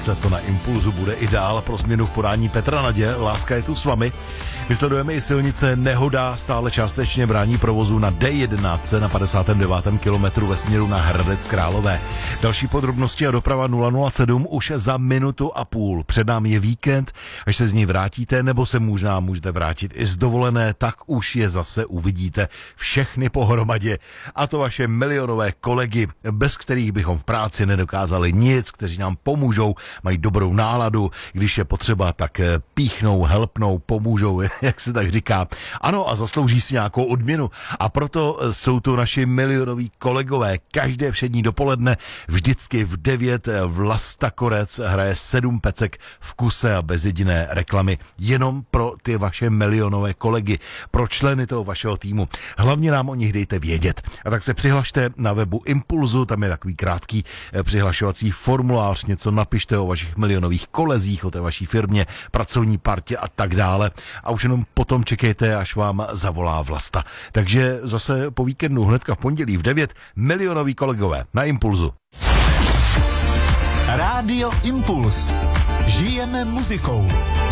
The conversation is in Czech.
dnes to na Impulzu bude i dál pro změnu v podání Petra Nadě. Láska je tu s vámi. Vysledujeme i silnice. Nehoda stále částečně brání provozu na D11 na 59. kilometru ve směru na Hradec Králové. Další podrobnosti a doprava 007 už za minutu a půl. Před námi je víkend, až se z něj vrátíte, nebo se možná můžete vrátit i z dovolené, tak už je zase uvidíte všechny pohromadě. A to vaše milionové kolegy, bez kterých bychom v práci nedokázali nic, kteří nám pomůžou, mají dobrou náladu, když je potřeba, tak píchnou, helpnou, pomůžou, jak se tak říká. Ano, a zaslouží si nějakou odměnu. A proto jsou tu naši milionoví kolegové. Každé všední dopoledne vždycky v 9 Vlasta Korec hraje 7 pecek v kuse a bez jediné reklamy. Jenom pro ty vaše milionové kolegy, pro členy toho vašeho týmu. Hlavně nám o nich dejte vědět. A tak se přihlašte na webu Impulzu, tam je takový krátký přihlašovací formulář, něco napište o vašich milionových kolezích, o té vaší firmě, pracovní partě a tak dále. A už jenom potom čekejte, až vám zavolá Vlasta. Takže zase po víkendu hnedka v pondělí v 9 milionoví kolegové na Impulzu. Rádio Impuls. Žijeme muzikou.